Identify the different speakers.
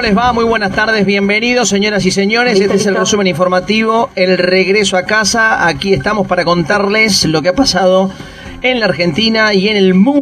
Speaker 1: les va? Muy buenas tardes, bienvenidos señoras y señores. Este es el resumen informativo, el regreso a casa. Aquí estamos para contarles lo que ha pasado en la Argentina y en el mundo.